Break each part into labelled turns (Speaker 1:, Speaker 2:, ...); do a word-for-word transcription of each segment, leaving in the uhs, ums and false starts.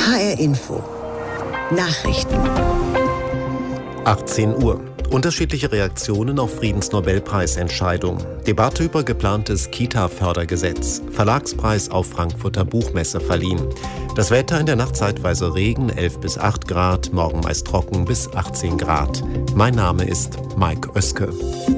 Speaker 1: H R Info. Nachrichten.
Speaker 2: achtzehn Uhr. Unterschiedliche Reaktionen auf Friedensnobelpreisentscheidung. Debatte über geplantes Kita-Fördergesetz. Verlagspreis auf Frankfurter Buchmesse verliehen. Das Wetter in der Nacht zeitweise Regen, elf bis acht Grad, morgen meist trocken bis achtzehn Grad. Mein Name ist Mike Oeske.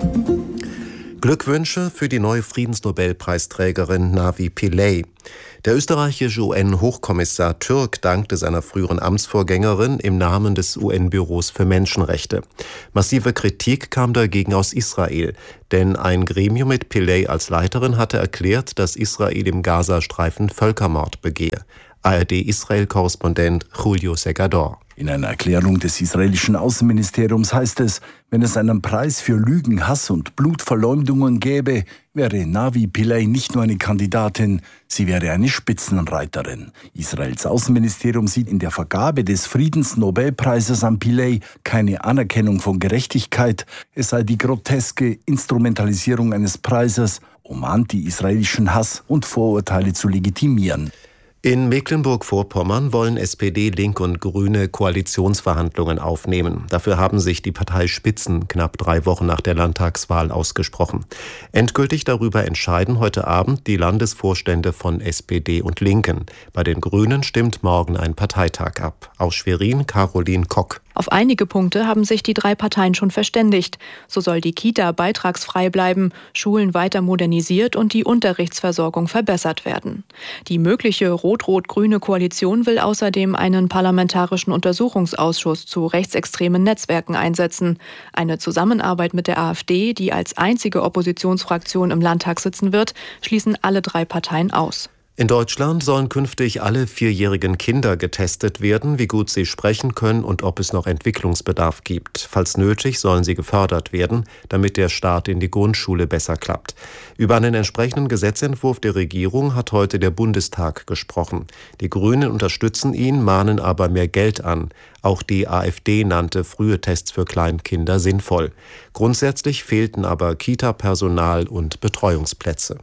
Speaker 2: Glückwünsche für die neue Friedensnobelpreisträgerin Navi Pillay. Der österreichische U N-Hochkommissar Türk dankte seiner früheren Amtsvorgängerin im Namen des U N-Büros für Menschenrechte. Massive Kritik kam dagegen aus Israel, denn ein Gremium mit Pillay als Leiterin hatte erklärt, dass Israel im Gazastreifen Völkermord begehe. A R D-Israel-Korrespondent Julio Segador.
Speaker 3: In einer Erklärung des israelischen Außenministeriums heißt es, wenn es einen Preis für Lügen, Hass und Blutverleumdungen gäbe, wäre Navi Pillay nicht nur eine Kandidatin, sie wäre eine Spitzenreiterin. Israels Außenministerium sieht in der Vergabe des Friedensnobelpreises an Pillay keine Anerkennung von Gerechtigkeit. Es sei die groteske Instrumentalisierung eines Preises, um anti-israelischen Hass und Vorurteile zu legitimieren.
Speaker 2: In Mecklenburg-Vorpommern wollen S P D, Link und Grüne Koalitionsverhandlungen aufnehmen. Dafür haben sich die Parteispitzen knapp drei Wochen nach der Landtagswahl ausgesprochen. Endgültig darüber entscheiden heute Abend die Landesvorstände von S P D und Linken. Bei den Grünen stimmt morgen ein Parteitag ab. Aus Schwerin, Caroline Kock.
Speaker 4: Auf einige Punkte haben sich die drei Parteien schon verständigt. So soll die Kita beitragsfrei bleiben, Schulen weiter modernisiert und die Unterrichtsversorgung verbessert werden. Die mögliche rot-rot-grüne Koalition will außerdem einen parlamentarischen Untersuchungsausschuss zu rechtsextremen Netzwerken einsetzen. Eine Zusammenarbeit mit der AfD, die als einzige Oppositionsfraktion im Landtag sitzen wird, schließen alle drei Parteien aus.
Speaker 2: In Deutschland sollen künftig alle vierjährigen Kinder getestet werden, wie gut sie sprechen können und ob es noch Entwicklungsbedarf gibt. Falls nötig, sollen sie gefördert werden, damit der Start in die Grundschule besser klappt. Über einen entsprechenden Gesetzentwurf der Regierung hat heute der Bundestag gesprochen. Die Grünen unterstützen ihn, mahnen aber mehr Geld an. Auch die AfD nannte frühe Tests für Kleinkinder sinnvoll. Grundsätzlich fehlten aber Kita-Personal und Betreuungsplätze.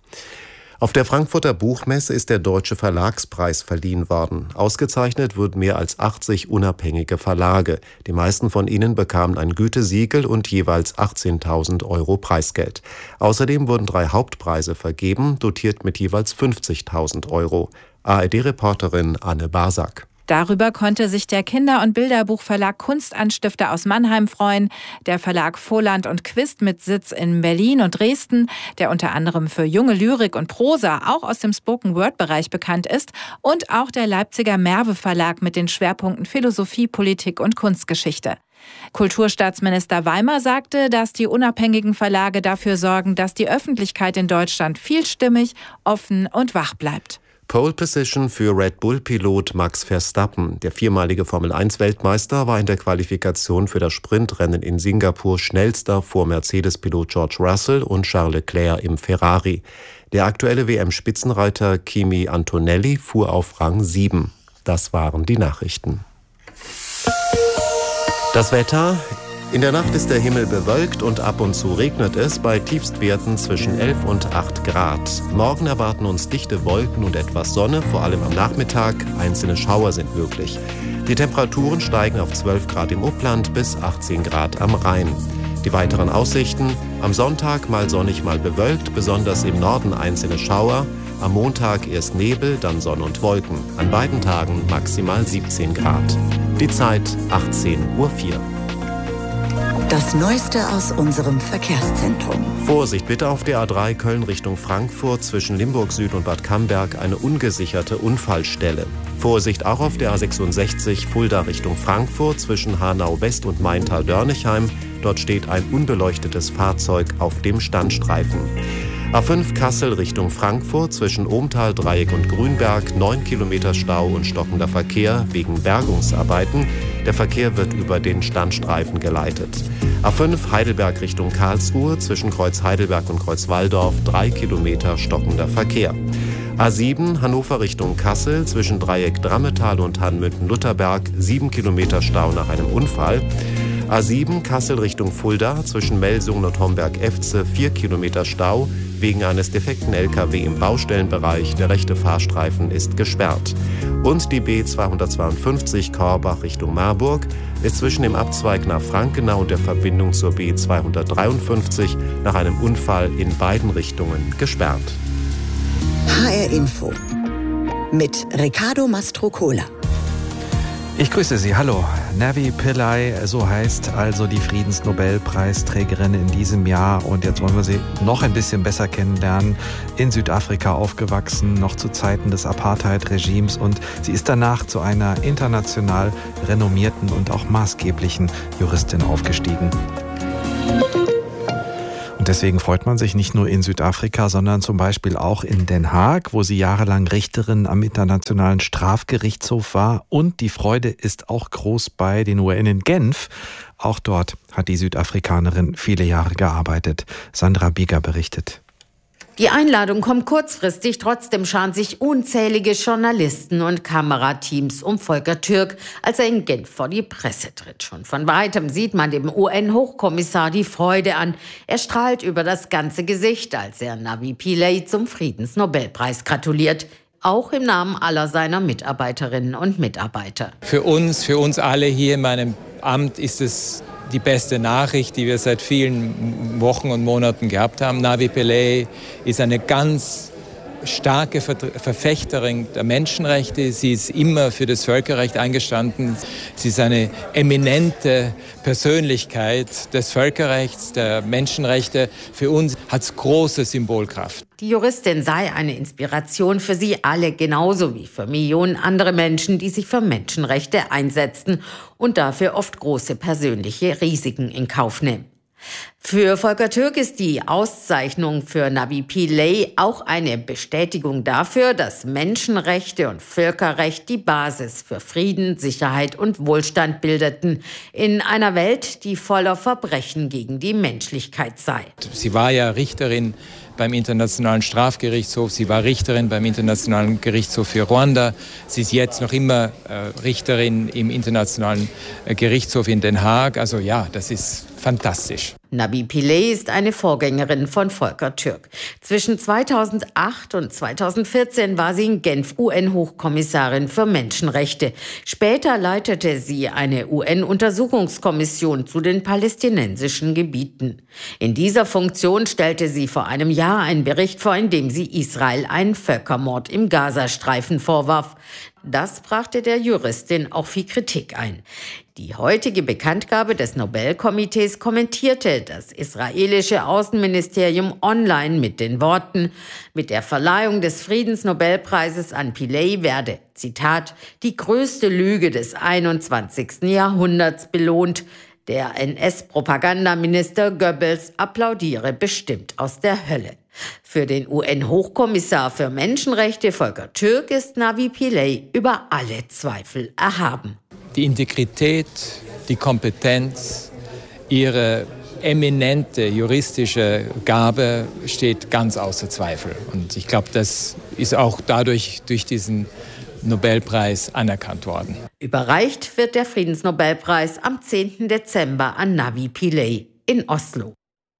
Speaker 2: Auf der Frankfurter Buchmesse ist der Deutsche Verlagspreis verliehen worden. Ausgezeichnet wurden mehr als achtzig unabhängige Verlage. Die meisten von ihnen bekamen ein Gütesiegel und jeweils achtzehntausend Euro Preisgeld. Außerdem wurden drei Hauptpreise vergeben, dotiert mit jeweils fünfzigtausend Euro. A R D-Reporterin Anne Basak.
Speaker 5: Darüber konnte sich der Kinder- und Bilderbuchverlag Kunstanstifter aus Mannheim freuen, der Verlag Voland und Quist mit Sitz in Berlin und Dresden, der unter anderem für junge Lyrik und Prosa auch aus dem Spoken-Word-Bereich bekannt ist, und auch der Leipziger Merve Verlag mit den Schwerpunkten Philosophie, Politik und Kunstgeschichte. Kulturstaatsminister Weimer sagte, dass die unabhängigen Verlage dafür sorgen, dass die Öffentlichkeit in Deutschland vielstimmig, offen und wach bleibt.
Speaker 2: Pole Position für Red Bull-Pilot Max Verstappen. Der viermalige Formel eins Weltmeister war in der Qualifikation für das Sprintrennen in Singapur schnellster vor Mercedes-Pilot George Russell und Charles Leclerc im Ferrari. Der aktuelle W M-Spitzenreiter Kimi Antonelli fuhr auf Rang sieben. Das waren die Nachrichten. Das Wetter. In der Nacht ist der Himmel bewölkt und ab und zu regnet es bei Tiefstwerten zwischen elf und acht Grad. Morgen erwarten uns dichte Wolken und etwas Sonne, vor allem am Nachmittag. Einzelne Schauer sind möglich. Die Temperaturen steigen auf zwölf Grad im Upland bis achtzehn Grad am Rhein. Die weiteren Aussichten: am Sonntag mal sonnig, mal bewölkt, besonders im Norden einzelne Schauer. Am Montag erst Nebel, dann Sonne und Wolken. An beiden Tagen maximal siebzehn Grad. Die Zeit achtzehn Uhr vier.
Speaker 1: Das Neueste aus unserem Verkehrszentrum.
Speaker 2: Vorsicht bitte auf der A drei Köln Richtung Frankfurt zwischen Limburg Süd und Bad Camberg eine ungesicherte Unfallstelle. Vorsicht auch auf der A sechsundsechzig Fulda Richtung Frankfurt zwischen Hanau West und Maintal-Dörnigheim. Dort steht ein unbeleuchtetes Fahrzeug auf dem Standstreifen. A fünf Kassel Richtung Frankfurt zwischen Ohmtal, Dreieck und Grünberg, neun Kilometer Stau und stockender Verkehr wegen Bergungsarbeiten. Der Verkehr wird über den Standstreifen geleitet. A fünf Heidelberg Richtung Karlsruhe zwischen Kreuz Heidelberg und Kreuz Walldorf, drei Kilometer stockender Verkehr. A sieben Hannover Richtung Kassel zwischen Dreieck Drammetal und Hanmünden-Lutherberg, sieben Kilometer Stau nach einem Unfall. A sieben Kassel Richtung Fulda zwischen Melsungen und Homberg-Efze, vier Kilometer Stau. Wegen eines defekten L K W im Baustellenbereich. Der rechte Fahrstreifen ist gesperrt. Und die B zweihundertzweiundfünfzig Korbach Richtung Marburg ist zwischen dem Abzweig nach Frankenau und der Verbindung zur B zweihundertdreiundfünfzig nach einem Unfall in beiden Richtungen gesperrt.
Speaker 1: H R Info mit Riccardo Mastrocola.
Speaker 6: Ich grüße Sie, hallo. Navi Pillay, so heißt also die Friedensnobelpreisträgerin in diesem Jahr. Und jetzt wollen wir sie noch ein bisschen besser kennenlernen. In Südafrika aufgewachsen, noch zu Zeiten des Apartheid-Regimes. Und sie ist danach zu einer international renommierten und auch maßgeblichen Juristin aufgestiegen. Und deswegen freut man sich nicht nur in Südafrika, sondern zum Beispiel auch in Den Haag, wo sie jahrelang Richterin am Internationalen Strafgerichtshof war. Und die Freude ist auch groß bei den U N in Genf. Auch dort hat die Südafrikanerin viele Jahre gearbeitet. Sandra Bieger berichtet.
Speaker 7: Die Einladung kommt kurzfristig, trotzdem scharen sich unzählige Journalisten und Kamerateams um Volker Türk, als er in Genf vor die Presse tritt. Schon von weitem sieht man dem U N-Hochkommissar die Freude an. Er strahlt über das ganze Gesicht, als er Navi Pillay zum Friedensnobelpreis gratuliert. Auch im Namen aller seiner Mitarbeiterinnen und Mitarbeiter.
Speaker 8: Für uns, für uns alle hier in meinem Amt ist es die beste Nachricht, die wir seit vielen Wochen und Monaten gehabt haben. Navi Pillay ist eine ganz starke Verfechterin der Menschenrechte. Sie ist immer für das Völkerrecht eingestanden. Sie ist eine eminente Persönlichkeit des Völkerrechts, der Menschenrechte. Für uns hat es große Symbolkraft.
Speaker 7: Die Juristin sei eine Inspiration für sie alle, genauso wie für Millionen andere Menschen, die sich für Menschenrechte einsetzen und dafür oft große persönliche Risiken in Kauf nehmen. Für Volker Türk ist die Auszeichnung für Navi Pillay auch eine Bestätigung dafür, dass Menschenrechte und Völkerrecht die Basis für Frieden, Sicherheit und Wohlstand bildeten in einer Welt, die voller Verbrechen gegen die Menschlichkeit sei.
Speaker 8: Sie war ja Richterin beim Internationalen Strafgerichtshof, sie war Richterin beim Internationalen Gerichtshof für Ruanda, sie ist jetzt noch immer äh, Richterin im Internationalen äh, Gerichtshof in Den Haag. Also ja, das ist fantastisch.
Speaker 7: Navi Pillay ist eine Vorgängerin von Volker Türk. Zwischen zweitausendacht und zweitausendvierzehn war sie in Genf U N-Hochkommissarin für Menschenrechte. Später leitete sie eine U N-Untersuchungskommission zu den palästinensischen Gebieten. In dieser Funktion stellte sie vor einem Jahr einen Bericht vor, in dem sie Israel einen Völkermord im Gazastreifen vorwarf. Das brachte der Juristin auch viel Kritik ein. Die heutige Bekanntgabe des Nobelkomitees kommentierte das israelische Außenministerium online mit den Worten: Mit der Verleihung des Friedensnobelpreises an Pillay werde, Zitat, die größte Lüge des einundzwanzigsten Jahrhunderts belohnt. Der N S-Propagandaminister Goebbels applaudiere bestimmt aus der Hölle. Für den U N-Hochkommissar für Menschenrechte Volker Türk ist Navi Pillay über alle Zweifel erhaben.
Speaker 8: Die Integrität, die Kompetenz, ihre eminente juristische Gabe steht ganz außer Zweifel. Und ich glaube, das ist auch dadurch durch diesen Nobelpreis anerkannt worden.
Speaker 7: Überreicht wird der Friedensnobelpreis am zehnten Dezember an Navi Pillay in Oslo.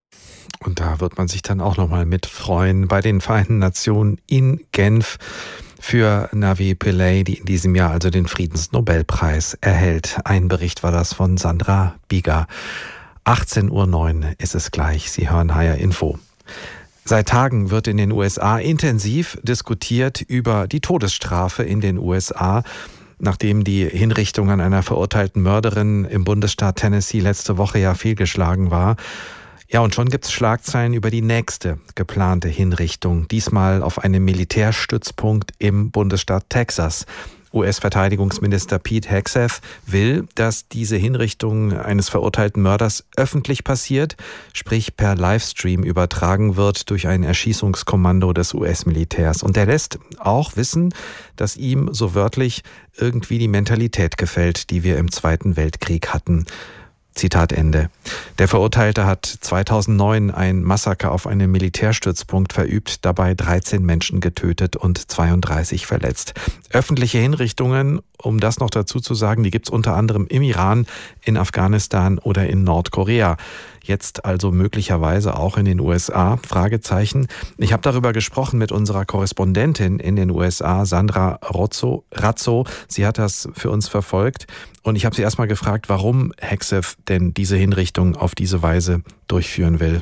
Speaker 6: Und da wird man sich dann auch noch mal mitfreuen bei den Vereinten Nationen in Genf für Navi Pillay, die in diesem Jahr also den Friedensnobelpreis erhält. Ein Bericht war das von Sandra Bieger. achtzehn Uhr neun ist es gleich. Sie hören H R Info. Seit Tagen wird in den U S A intensiv diskutiert über die Todesstrafe in den U S A, nachdem die Hinrichtung an einer verurteilten Mörderin im Bundesstaat Tennessee letzte Woche ja fehlgeschlagen war. Ja, und schon gibt's Schlagzeilen über die nächste geplante Hinrichtung, diesmal auf einem Militärstützpunkt im Bundesstaat Texas. U S-Verteidigungsminister Pete Hegseth will, dass diese Hinrichtung eines verurteilten Mörders öffentlich passiert, sprich per Livestream übertragen wird durch ein Erschießungskommando des U S-Militärs. Und er lässt auch wissen, dass ihm so wörtlich irgendwie die Mentalität gefällt, die wir im Zweiten Weltkrieg hatten. Zitat Ende. Der Verurteilte hat zweitausendneun ein Massaker auf einem Militärstützpunkt verübt, dabei dreizehn Menschen getötet und zweiunddreißig verletzt. Öffentliche Hinrichtungen um das noch dazu zu sagen, die gibt es unter anderem im Iran, in Afghanistan oder in Nordkorea. Jetzt also möglicherweise auch in den U S A? Fragezeichen. Ich habe darüber gesprochen mit unserer Korrespondentin in den U S A, Sandra Razzo. Razzo. Sie hat das für uns verfolgt. Und ich habe sie erstmal gefragt, warum Hegseth denn diese Hinrichtung auf diese Weise durchführen will.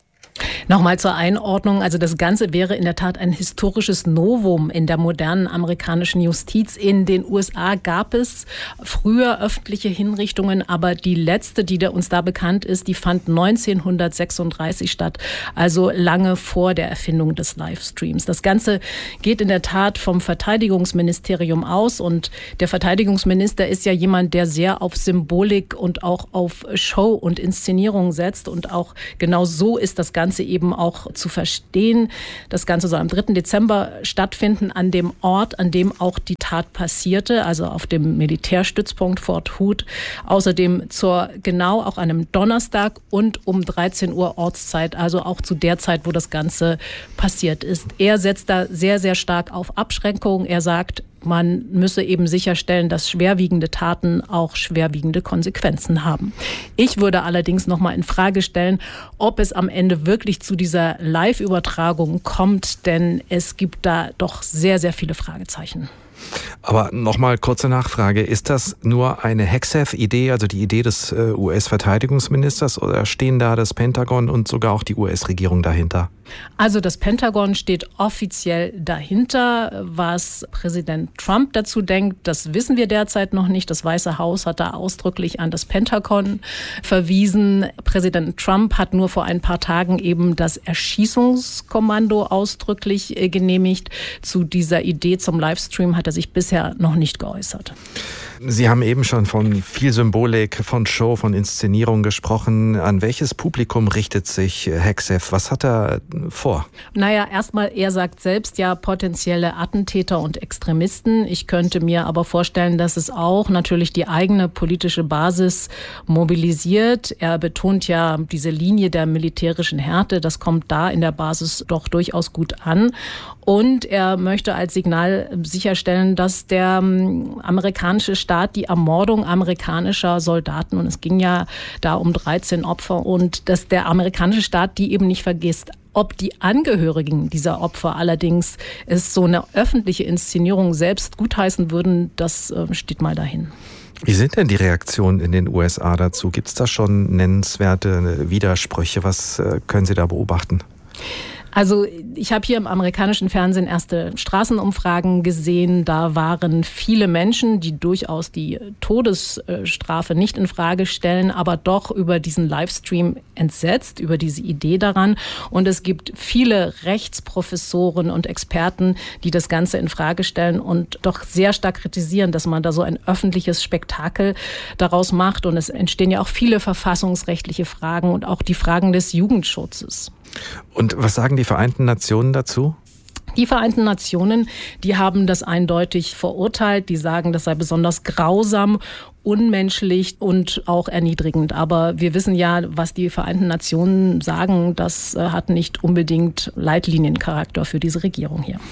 Speaker 9: Nochmal zur Einordnung. Also das Ganze wäre in der Tat ein historisches Novum in der modernen amerikanischen Justiz. In den U S A gab es früher öffentliche Hinrichtungen, aber die letzte, die uns da bekannt ist, die fand neunzehnhundertsechsunddreißig statt, also lange vor der Erfindung des Livestreams. Das Ganze geht in der Tat vom Verteidigungsministerium aus und der Verteidigungsminister ist ja jemand, der sehr auf Symbolik und auch auf Show und Inszenierung setzt und auch genau so ist das Ganze Ganze eben auch zu verstehen. Das Ganze soll am dritten Dezember stattfinden, an dem Ort, an dem auch die Tat passierte, also auf dem Militärstützpunkt Fort Hood. Außerdem zur genau auch einem Donnerstag und um dreizehn Uhr Ortszeit, also auch zu der Zeit, wo das Ganze passiert ist. Er setzt da sehr, sehr stark auf Abschränkung. Er sagt, man müsse eben sicherstellen, dass schwerwiegende Taten auch schwerwiegende Konsequenzen haben. Ich würde allerdings noch mal in Frage stellen, ob es am Ende wirklich zu dieser Live-Übertragung kommt, denn es gibt da doch sehr, sehr viele Fragezeichen.
Speaker 6: Aber nochmal kurze Nachfrage. Ist das nur eine Hegseth-Idee, also die Idee des U S-Verteidigungsministers, oder stehen da das Pentagon und sogar auch die U S-Regierung dahinter?
Speaker 9: Also das Pentagon steht offiziell dahinter. Was Präsident Trump dazu denkt, das wissen wir derzeit noch nicht. Das Weiße Haus hat da ausdrücklich an das Pentagon verwiesen. Präsident Trump hat nur vor ein paar Tagen eben das Erschießungskommando ausdrücklich genehmigt. Zu dieser Idee zum Livestream hat er sich bisher noch nicht geäußert.
Speaker 6: Sie haben eben schon von viel Symbolik, von Show, von Inszenierung gesprochen. An welches Publikum richtet sich Hegseth? Was hat er vor?
Speaker 9: Naja, erstmal, er sagt selbst ja potenzielle Attentäter und Extremisten. Ich könnte mir aber vorstellen, dass es auch natürlich die eigene politische Basis mobilisiert. Er betont ja diese Linie der militärischen Härte. Das kommt da in der Basis doch durchaus gut an. Und er möchte als Signal sicherstellen, dass der amerikanische Staat die Ermordung amerikanischer Soldaten, und es ging ja da um dreizehn Opfer, und dass der amerikanische Staat die eben nicht vergisst. Ob die Angehörigen dieser Opfer allerdings es so eine öffentliche Inszenierung selbst gutheißen würden, das steht mal dahin.
Speaker 6: Wie sind denn die Reaktionen in den U S A dazu? Gibt es da schon nennenswerte Widersprüche? Was können Sie da beobachten?
Speaker 9: Also ich habe hier im amerikanischen Fernsehen erste Straßenumfragen gesehen. Da waren viele Menschen, die durchaus die Todesstrafe nicht in Frage stellen, aber doch über diesen Livestream entsetzt, über diese Idee daran. Und es gibt viele Rechtsprofessoren und Experten, die das Ganze in Frage stellen und doch sehr stark kritisieren, dass man da so ein öffentliches Spektakel daraus macht. Und es entstehen ja auch viele verfassungsrechtliche Fragen und auch die Fragen des Jugendschutzes.
Speaker 6: Und was sagen die Vereinten Nationen dazu?
Speaker 9: Die Vereinten Nationen, die haben das eindeutig verurteilt. Die sagen, das sei besonders grausam, unmenschlich und auch erniedrigend. Aber wir wissen ja, was die Vereinten Nationen sagen, das hat nicht unbedingt Leitliniencharakter für diese Regierung hier.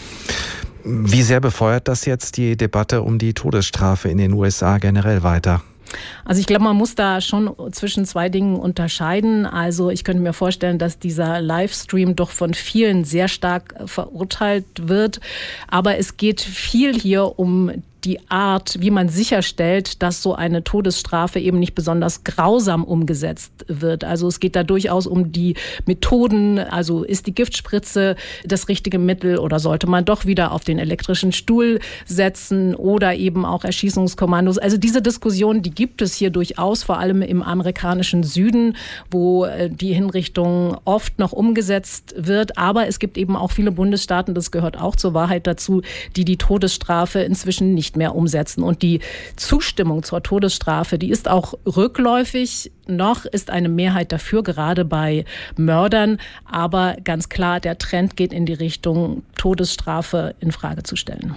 Speaker 6: Wie sehr befeuert das jetzt die Debatte um die Todesstrafe in den U S A generell weiter?
Speaker 9: Also ich glaube, man muss da schon zwischen zwei Dingen unterscheiden. Also ich könnte mir vorstellen, dass dieser Livestream doch von vielen sehr stark verurteilt wird. Aber es geht viel hier um die Art, wie man sicherstellt, dass so eine Todesstrafe eben nicht besonders grausam umgesetzt wird. Also es geht da durchaus um die Methoden. Also ist die Giftspritze das richtige Mittel oder sollte man doch wieder auf den elektrischen Stuhl setzen oder eben auch Erschießungskommandos. Also diese Diskussion, die gibt es hier durchaus, vor allem im amerikanischen Süden, wo die Hinrichtung oft noch umgesetzt wird. Aber es gibt eben auch viele Bundesstaaten, das gehört auch zur Wahrheit dazu, die die Todesstrafe inzwischen nicht mehr umsetzen. Und die Zustimmung zur Todesstrafe, die ist auch rückläufig. Noch ist eine Mehrheit dafür, gerade bei Mördern. Aber ganz klar, der Trend geht in die Richtung, Todesstrafe in Frage zu stellen.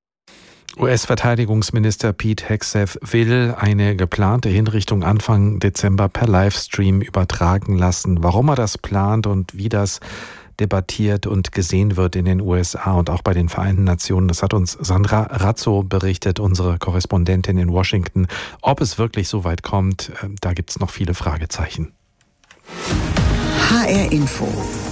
Speaker 6: U S-Verteidigungsminister Pete Hegseth will eine geplante Hinrichtung Anfang Dezember per Livestream übertragen lassen. Warum er das plant und wie das debattiert und gesehen wird in den U S A und auch bei den Vereinten Nationen. Das hat uns Sandra Razzo berichtet, unsere Korrespondentin in Washington. Ob es wirklich so weit kommt, da gibt es noch viele Fragezeichen.
Speaker 1: H R Info.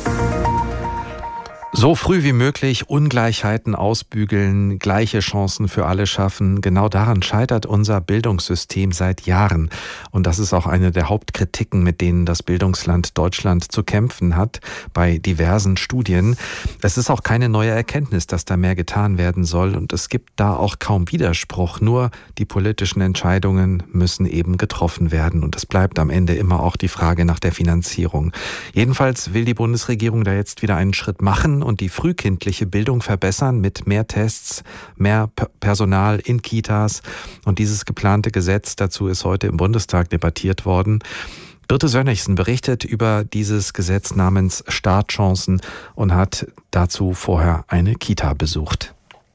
Speaker 6: So früh wie möglich Ungleichheiten ausbügeln, gleiche Chancen für alle schaffen. Genau daran scheitert unser Bildungssystem seit Jahren. Und das ist auch eine der Hauptkritiken, mit denen das Bildungsland Deutschland zu kämpfen hat bei diversen Studien. Es ist auch keine neue Erkenntnis, dass da mehr getan werden soll. Und es gibt da auch kaum Widerspruch. Nur die politischen Entscheidungen müssen eben getroffen werden. Und es bleibt am Ende immer auch die Frage nach der Finanzierung. Jedenfalls will die Bundesregierung da jetzt wieder einen Schritt machen und die frühkindliche Bildung verbessern mit mehr Tests, mehr Personal in Kitas. Und dieses geplante Gesetz dazu ist heute im Bundestag debattiert worden. Birte Sönnigsen berichtet über dieses Gesetz namens Startchancen und hat dazu vorher eine Kita besucht.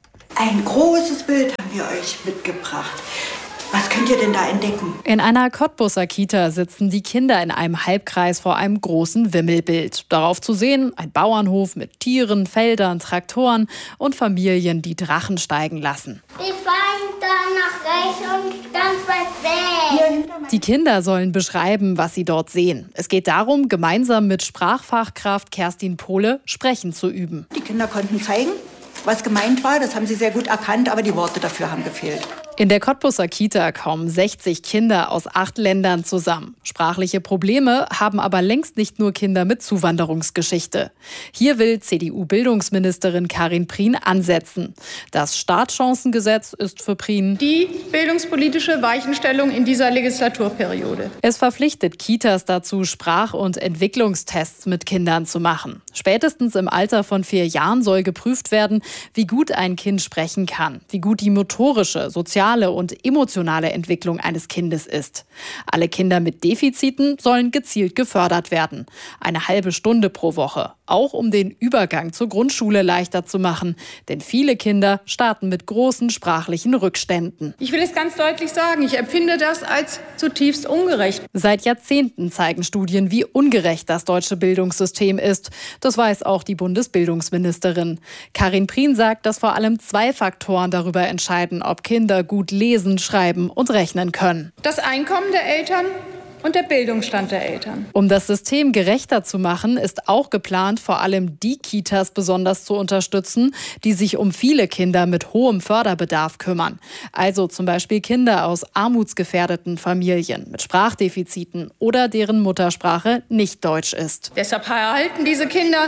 Speaker 10: Ein großes Bild haben wir euch mitgebracht. Was könnt ihr denn da entdecken?
Speaker 11: In einer Cottbuser Kita sitzen die Kinder in einem Halbkreis vor einem großen Wimmelbild. Darauf zu sehen ein Bauernhof mit Tieren, Feldern, Traktoren und Familien, die Drachen steigen lassen.
Speaker 12: Die fahren dann nach rechts und ganz weit weg.
Speaker 11: Die Kinder sollen beschreiben, was sie dort sehen. Es geht darum, gemeinsam mit Sprachfachkraft Kerstin Pohle Sprechen zu üben.
Speaker 10: Die Kinder konnten zeigen, was gemeint war. Das haben sie sehr gut erkannt, aber die Worte dafür haben gefehlt.
Speaker 11: In der Cottbuser Kita kommen sechzig Kinder aus acht Ländern zusammen. Sprachliche Probleme haben aber längst nicht nur Kinder mit Zuwanderungsgeschichte. Hier will C D U-Bildungsministerin Karin Prien ansetzen. Das Startchancengesetz ist für Prien
Speaker 13: die bildungspolitische Weichenstellung in dieser Legislaturperiode.
Speaker 11: Es verpflichtet Kitas dazu, Sprach- und Entwicklungstests mit Kindern zu machen. Spätestens im Alter von vier Jahren soll geprüft werden, wie gut ein Kind sprechen kann, wie gut die motorische, soziale und emotionale Entwicklung eines Kindes ist. Alle Kinder mit Defiziten sollen gezielt gefördert werden. Eine halbe Stunde pro Woche. Auch um den Übergang zur Grundschule leichter zu machen. Denn viele Kinder starten mit großen sprachlichen Rückständen.
Speaker 13: Ich will es ganz deutlich sagen, ich empfinde das als zutiefst ungerecht.
Speaker 11: Seit Jahrzehnten zeigen Studien, wie ungerecht das deutsche Bildungssystem ist. Das weiß auch die Bundesbildungsministerin. Karin Prien sagt, dass vor allem zwei Faktoren darüber entscheiden, ob Kinder gut lesen, schreiben und rechnen können.
Speaker 13: Das Einkommen der Eltern und der Bildungsstand der Eltern.
Speaker 11: Um das System gerechter zu machen, ist auch geplant, vor allem die Kitas besonders zu unterstützen, die sich um viele Kinder mit hohem Förderbedarf kümmern. Also zum Beispiel Kinder aus armutsgefährdeten Familien mit Sprachdefiziten oder deren Muttersprache nicht Deutsch ist.
Speaker 13: Deshalb erhalten diese Kinder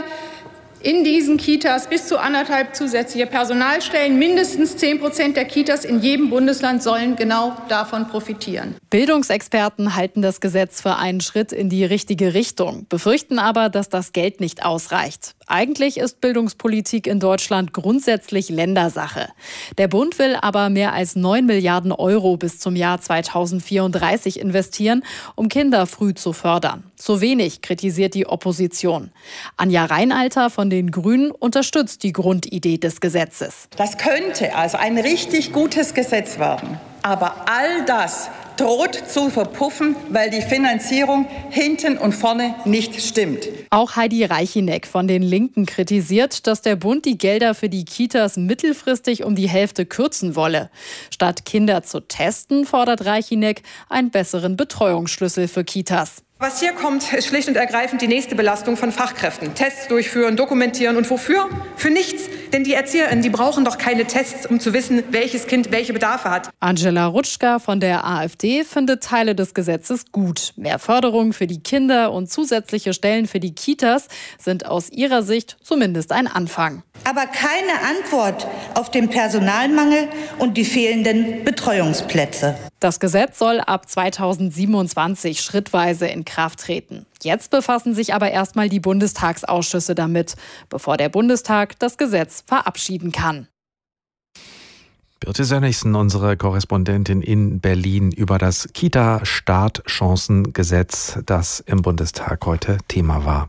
Speaker 13: in diesen Kitas bis zu anderthalb zusätzliche Personalstellen. Mindestens zehn Prozent der Kitas in jedem Bundesland sollen genau davon profitieren.
Speaker 11: Bildungsexperten halten das Gesetz für einen Schritt in die richtige Richtung, befürchten aber, dass das Geld nicht ausreicht. Eigentlich ist Bildungspolitik in Deutschland grundsätzlich Ländersache. Der Bund will aber mehr als neun Milliarden Euro bis zum Jahr zweitausendvierunddreißig investieren, um Kinder früh zu fördern. Zu wenig, kritisiert die Opposition. Anja Reinalter von den Grünen unterstützt die Grundidee des Gesetzes.
Speaker 14: Das könnte also ein richtig gutes Gesetz werden. Aber all das droht zu verpuffen, weil die Finanzierung hinten und vorne nicht stimmt.
Speaker 11: Auch Heidi Reichineck von den Linken kritisiert, dass der Bund die Gelder für die Kitas mittelfristig um die Hälfte kürzen wolle. Statt Kinder zu testen, fordert Reichineck einen besseren Betreuungsschlüssel für Kitas.
Speaker 15: Was hier kommt, ist schlicht und ergreifend die nächste Belastung von Fachkräften. Tests durchführen, dokumentieren und wofür? Für nichts. Denn die ErzieherInnen, die brauchen doch keine Tests, um zu wissen, welches Kind welche Bedarfe hat.
Speaker 11: Angela Rutschka von der AfD findet Teile des Gesetzes gut. Mehr Förderung für die Kinder und zusätzliche Stellen für die Kitas sind aus ihrer Sicht zumindest ein Anfang.
Speaker 16: Aber keine Antwort auf den Personalmangel und die fehlenden Betreuungsplätze.
Speaker 11: Das Gesetz soll ab zweitausendsiebenundzwanzig schrittweise in Kraft treten. Jetzt befassen sich aber erstmal die Bundestagsausschüsse damit, bevor der Bundestag das Gesetz verabschieden kann.
Speaker 6: Birte Sönnigsen, unsere Korrespondentin in Berlin, über das Kita-Startchancengesetz, das im Bundestag heute Thema war.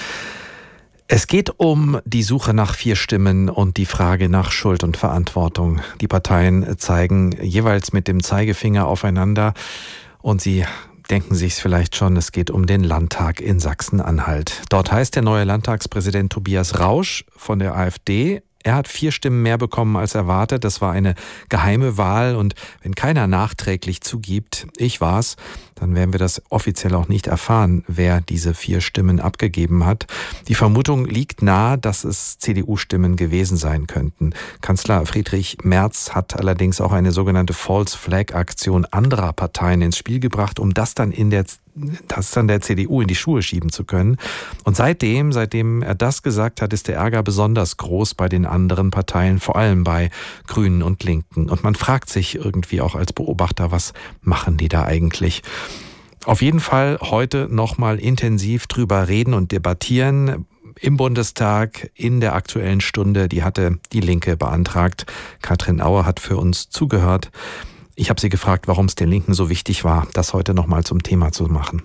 Speaker 6: Es geht um die Suche nach vier Stimmen und die Frage nach Schuld und Verantwortung. Die Parteien zeigen jeweils mit dem Zeigefinger aufeinander und sie denken Sie es vielleicht schon, es geht um den Landtag in Sachsen-Anhalt. Dort heißt der neue Landtagspräsident Tobias Rausch von der AfD. Er hat vier Stimmen mehr bekommen als erwartet. Das war eine geheime Wahl. Und wenn keiner nachträglich zugibt, ich war's, dann werden wir das offiziell auch nicht erfahren, wer diese vier Stimmen abgegeben hat. Die Vermutung liegt nahe, dass es C D U-Stimmen gewesen sein könnten. Kanzler Friedrich Merz hat allerdings auch eine sogenannte False-Flag-Aktion anderer Parteien ins Spiel gebracht, um das dann in der das dann der C D U in die Schuhe schieben zu können. Und seitdem, seitdem er das gesagt hat, ist der Ärger besonders groß bei den anderen Parteien, vor allem bei Grünen und Linken. Und man fragt sich irgendwie auch als Beobachter, was machen die da eigentlich? Auf jeden Fall heute nochmal intensiv drüber reden und debattieren. Im Bundestag in der Aktuellen Stunde, die hatte die Linke beantragt. Katrin Auer hat für uns zugehört. Ich habe sie gefragt, warum es den Linken so wichtig war, das heute nochmal zum Thema zu machen.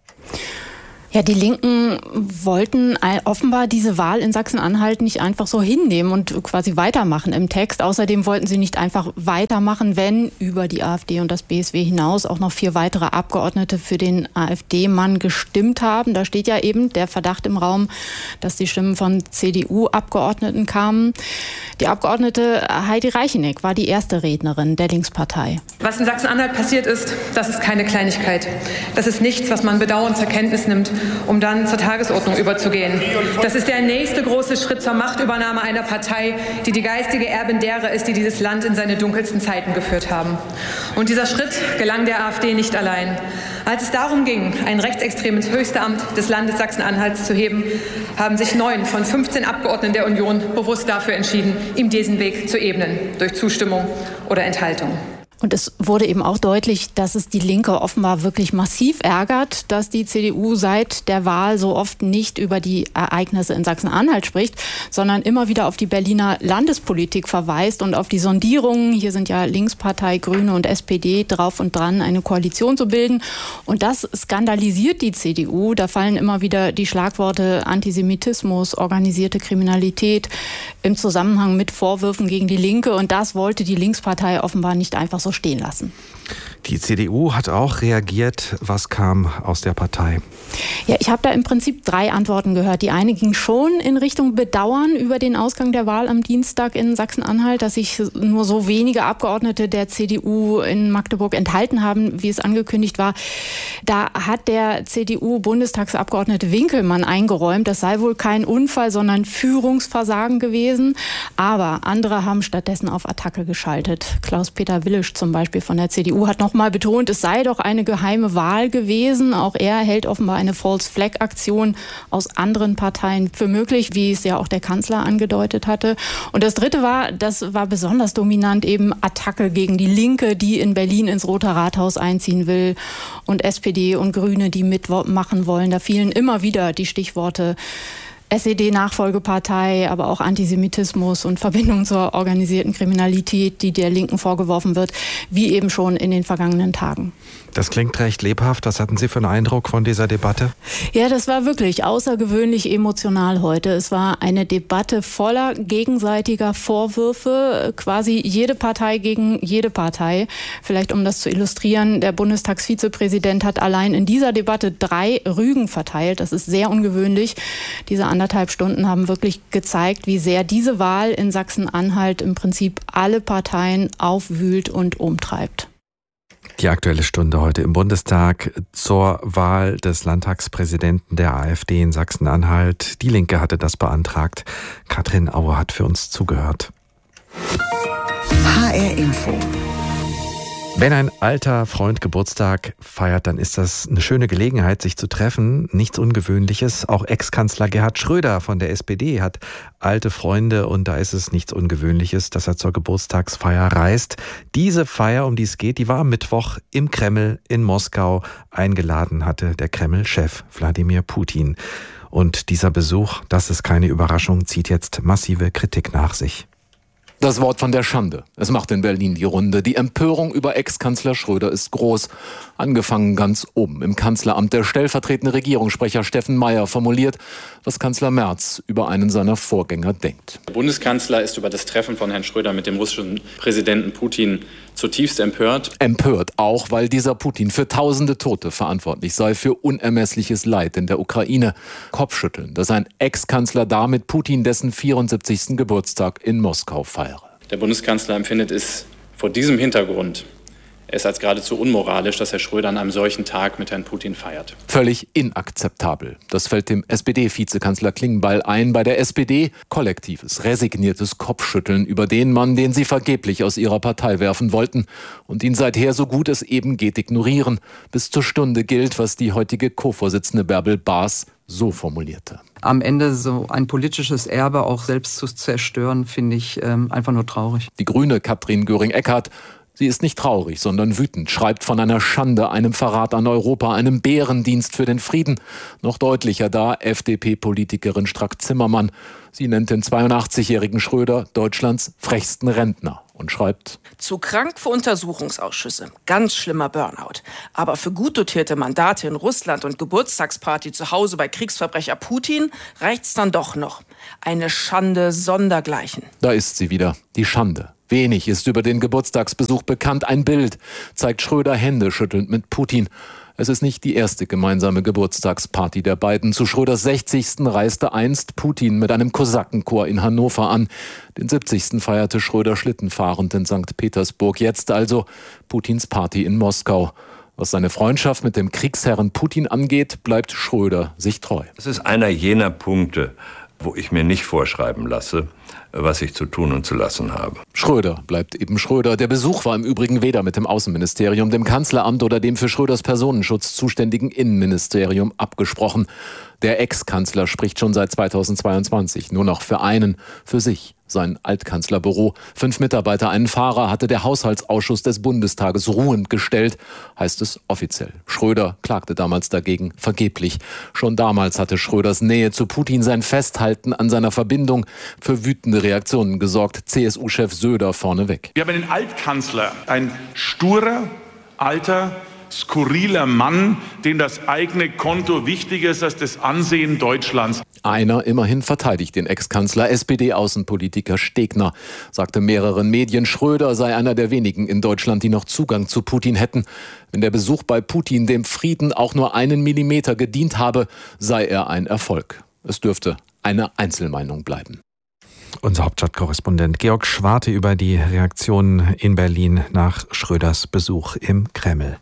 Speaker 17: Ja, die Linken wollten offenbar diese Wahl in Sachsen-Anhalt nicht einfach so hinnehmen und quasi weitermachen im Text. Außerdem wollten sie nicht einfach weitermachen, wenn über die AfD und das B S W hinaus auch noch vier weitere Abgeordnete für den AfD-Mann gestimmt haben. Da steht ja eben der Verdacht im Raum, dass die Stimmen von C D U-Abgeordneten kamen. Die Abgeordnete Heidi Reicheneck war die erste Rednerin der Linkspartei.
Speaker 15: Was in Sachsen-Anhalt passiert ist, das ist keine Kleinigkeit. Das ist nichts, was man bedauernd zur Kenntnis nimmt, um dann zur Tagesordnung überzugehen. Das ist der nächste große Schritt zur Machtübernahme einer Partei, die die geistige Erbin derer ist, die dieses Land in seine dunkelsten Zeiten geführt haben. Und dieser Schritt gelang der AfD nicht allein. Als es darum ging, ein Rechtsextrem ins höchste Amt des Landes Sachsen-Anhalts zu heben, haben sich neun von fünfzehn Abgeordneten der Union bewusst dafür entschieden, ihm diesen Weg zu ebnen, durch Zustimmung oder Enthaltung.
Speaker 17: Und es wurde eben auch deutlich, dass es die Linke offenbar wirklich massiv ärgert, dass die C D U seit der Wahl so oft nicht über die Ereignisse in Sachsen-Anhalt spricht, sondern immer wieder auf die Berliner Landespolitik verweist und auf die Sondierungen. Hier sind ja Linkspartei, Grüne und S P D drauf und dran, eine Koalition zu bilden. Und das skandalisiert die C D U. Da fallen immer wieder die Schlagworte Antisemitismus, organisierte Kriminalität im Zusammenhang mit Vorwürfen gegen die Linke. Und das wollte die Linkspartei offenbar nicht einfach so stehen lassen.
Speaker 6: Die C D U hat auch reagiert. Was kam aus der Partei?
Speaker 17: Ja, ich habe da im Prinzip drei Antworten gehört. Die eine ging schon in Richtung Bedauern über den Ausgang der Wahl am Dienstag in Sachsen-Anhalt, dass sich nur so wenige Abgeordnete der C D U in Magdeburg enthalten haben, wie es angekündigt war. Da hat der C D U-Bundestagsabgeordnete Winkelmann eingeräumt, das sei wohl kein Unfall, sondern Führungsversagen gewesen. Aber andere haben stattdessen auf Attacke geschaltet. Klaus-Peter Willisch zum Beispiel von der C D U hat noch mal betont, es sei doch eine geheime Wahl gewesen. Auch er hält offenbar eine False-Flag-Aktion aus anderen Parteien für möglich, wie es ja auch der Kanzler angedeutet hatte. Und das Dritte war, das war besonders dominant, eben Attacke gegen die Linke, die in Berlin ins Rote Rathaus einziehen will, und S P D und Grüne, die mitmachen wollen. Da fielen immer wieder die Stichworte S E D-Nachfolgepartei, aber auch Antisemitismus und Verbindung zur organisierten Kriminalität, die der Linken vorgeworfen wird, wie eben schon in den vergangenen Tagen.
Speaker 6: Das klingt recht lebhaft. Was hatten Sie für einen Eindruck von dieser Debatte?
Speaker 17: Ja, das war wirklich außergewöhnlich emotional heute. Es war eine Debatte voller gegenseitiger Vorwürfe, quasi jede Partei gegen jede Partei. Vielleicht um das zu illustrieren, der Bundestagsvizepräsident hat allein in dieser Debatte drei Rügen verteilt. Das ist sehr ungewöhnlich. Diese anderthalb Stunden haben wirklich gezeigt, wie sehr diese Wahl in Sachsen-Anhalt im Prinzip alle Parteien aufwühlt und umtreibt.
Speaker 6: Die Aktuelle Stunde heute im Bundestag zur Wahl des Landtagspräsidenten der AfD in Sachsen-Anhalt. Die Linke hatte das beantragt. Katrin Auer hat für uns zugehört.
Speaker 1: H R Info.
Speaker 6: Wenn ein alter Freund Geburtstag feiert, dann ist das eine schöne Gelegenheit, sich zu treffen. Nichts Ungewöhnliches. Auch Ex-Kanzler Gerhard Schröder von der S P D hat alte Freunde und da ist es nichts Ungewöhnliches, dass er zur Geburtstagsfeier reist. Diese Feier, um die es geht, die war am Mittwoch im Kreml in Moskau. Eingeladen hatte der Kreml-Chef Wladimir Putin. Und dieser Besuch, das ist keine Überraschung, zieht jetzt massive Kritik nach sich.
Speaker 18: Das Wort von der Schande. Es macht in Berlin die Runde. Die Empörung über Ex-Kanzler Schröder ist groß. Angefangen ganz oben im Kanzleramt. Der stellvertretende Regierungssprecher Steffen Mayer formuliert, was Kanzler Merz über einen seiner Vorgänger denkt.
Speaker 19: Der Bundeskanzler ist über das Treffen von Herrn Schröder mit dem russischen Präsidenten Putin zutiefst empört.
Speaker 18: Empört auch, weil dieser Putin für tausende Tote verantwortlich sei, für unermessliches Leid in der Ukraine. Kopfschütteln, dass ein Ex-Kanzler damit Putin dessen vierundsiebzigsten Geburtstag in Moskau feiere.
Speaker 19: Der Bundeskanzler empfindet es vor diesem Hintergrund es als geradezu unmoralisch, dass Herr Schröder an einem solchen Tag mit Herrn Putin feiert.
Speaker 18: Völlig inakzeptabel. Das fällt dem S P D-Vizekanzler Klingbeil ein. Bei der S P D kollektives, resigniertes Kopfschütteln über den Mann, den sie vergeblich aus ihrer Partei werfen wollten und ihn seither so gut es eben geht ignorieren. Bis zur Stunde gilt, was die heutige Co-Vorsitzende Bärbel Baas so formulierte.
Speaker 20: Am Ende so ein politisches Erbe auch selbst zu zerstören, finde ich ähm, einfach nur traurig.
Speaker 18: Die Grüne Katrin Göring-Eckardt, sie ist nicht traurig, sondern wütend, schreibt von einer Schande, einem Verrat an Europa, einem Bärendienst für den Frieden. Noch deutlicher da F D P-Politikerin Strack-Zimmermann. Sie nennt den zweiundachtzigjährigen Schröder Deutschlands frechsten Rentner und schreibt:
Speaker 21: Zu krank für Untersuchungsausschüsse, ganz schlimmer Burnout. Aber für gut dotierte Mandate in Russland und Geburtstagsparty zu Hause bei Kriegsverbrecher Putin reicht's dann doch noch. Eine Schande sondergleichen.
Speaker 18: Da ist sie wieder, die Schande. Wenig ist über den Geburtstagsbesuch bekannt. Ein Bild zeigt Schröder händeschüttelnd mit Putin. Es ist nicht die erste gemeinsame Geburtstagsparty der beiden. Zu Schröders sechzigsten reiste einst Putin mit einem Kosakenchor in Hannover an. Den siebzigsten feierte Schröder schlittenfahrend in Sankt Petersburg. Jetzt also Putins Party in Moskau. Was seine Freundschaft mit dem Kriegsherren Putin angeht, bleibt Schröder sich treu.
Speaker 22: Das ist einer jener Punkte, wo ich mir nicht vorschreiben lasse, was ich zu tun und zu lassen habe.
Speaker 18: Schröder bleibt eben Schröder. Der Besuch war im Übrigen weder mit dem Außenministerium, dem Kanzleramt oder dem für Schröders Personenschutz zuständigen Innenministerium abgesprochen. Der Ex-Kanzler spricht schon seit zweitausendzweiundzwanzig nur noch für einen, für sich. Sein Altkanzlerbüro, fünf Mitarbeiter, einen Fahrer, hatte der Haushaltsausschuss des Bundestages ruhend gestellt, heißt es offiziell. Schröder klagte damals dagegen vergeblich. Schon damals hatte Schröders Nähe zu Putin, sein Festhalten an seiner Verbindung, für wütende Reaktionen gesorgt. C S U-Chef Söder vorneweg.
Speaker 23: Wir haben einen Altkanzler, ein sturer, alter, skurriler Mann, dem das eigene Konto wichtiger ist als das Ansehen Deutschlands.
Speaker 18: Einer immerhin verteidigt den Ex-Kanzler. S P D-Außenpolitiker Stegner sagte mehreren Medien, Schröder sei einer der wenigen in Deutschland, die noch Zugang zu Putin hätten. Wenn der Besuch bei Putin dem Frieden auch nur einen Millimeter gedient habe, sei er ein Erfolg. Es dürfte eine Einzelmeinung bleiben.
Speaker 6: Unser Hauptstadtkorrespondent Georg Schwarte über die Reaktionen in Berlin nach Schröders Besuch im Kreml.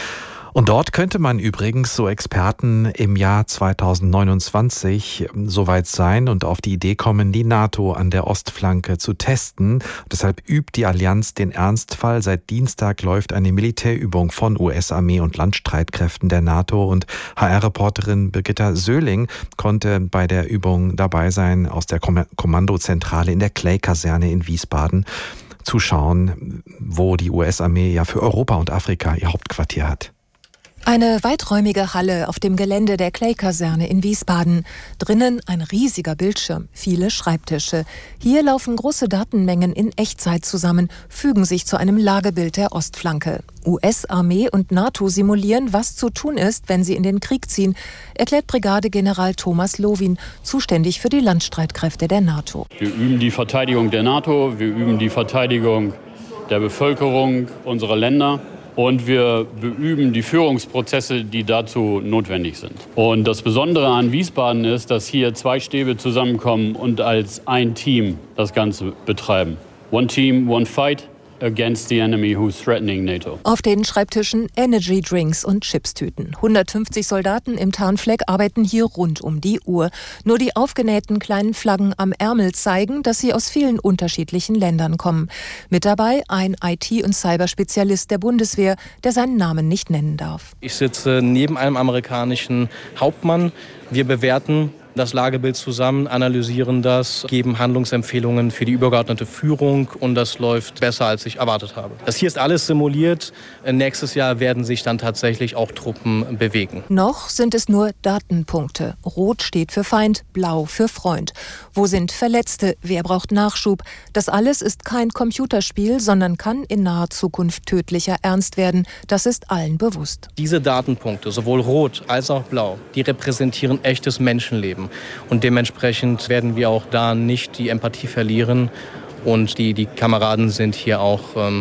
Speaker 6: Und dort könnte man übrigens, so Experten, im Jahr zweitausendneunundzwanzig soweit sein und auf die Idee kommen, die NATO an der Ostflanke zu testen. Deshalb übt die Allianz den Ernstfall. Seit Dienstag läuft eine Militärübung von U S-Armee und Landstreitkräften der NATO. Und H R-Reporterin Birgitta Söhling konnte bei der Übung dabei sein, aus der Kommandozentrale in der Clay-Kaserne in Wiesbaden zuschauen, wo die U S-Armee ja für Europa und Afrika ihr Hauptquartier hat.
Speaker 24: Eine weiträumige Halle auf dem Gelände der Clay-Kaserne in Wiesbaden. Drinnen ein riesiger Bildschirm, viele Schreibtische. Hier laufen große Datenmengen in Echtzeit zusammen, fügen sich zu einem Lagebild der Ostflanke. U S-Armee und NATO simulieren, was zu tun ist, wenn sie in den Krieg ziehen, erklärt Brigadegeneral Thomas Lowin, zuständig für die Landstreitkräfte der NATO.
Speaker 25: Wir üben die Verteidigung der NATO, wir üben die Verteidigung der Bevölkerung unserer Länder. Und wir beüben die Führungsprozesse, die dazu notwendig sind. Und das Besondere an Wiesbaden ist, dass hier zwei Stäbe zusammenkommen und als ein Team das Ganze betreiben. One team, one fight against the enemy who's threatening NATO.
Speaker 24: Auf den Schreibtischen Energy Drinks und Chipstüten. hundertfünfzig Soldaten im Tarnfleck arbeiten hier rund um die Uhr. Nur die aufgenähten kleinen Flaggen am Ärmel zeigen, dass sie aus vielen unterschiedlichen Ländern kommen. Mit dabei ein I T- und Cyberspezialist der Bundeswehr, der seinen Namen nicht nennen darf.
Speaker 26: Ich sitze neben einem amerikanischen Hauptmann. Wir bewerten das Lagebild zusammen, analysieren das, geben Handlungsempfehlungen für die übergeordnete Führung und das läuft besser, als ich erwartet habe. Das hier ist alles simuliert. Nächstes Jahr werden sich dann tatsächlich auch Truppen bewegen.
Speaker 24: Noch sind es nur Datenpunkte. Rot steht für Feind, blau für Freund. Wo sind Verletzte? Wer braucht Nachschub? Das alles ist kein Computerspiel, sondern kann in naher Zukunft tödlicher Ernst werden. Das ist allen bewusst.
Speaker 26: Diese Datenpunkte, sowohl rot als auch blau, die repräsentieren echtes Menschenleben. Und dementsprechend werden wir auch da nicht die Empathie verlieren. Und die, die Kameraden sind hier auch ähm,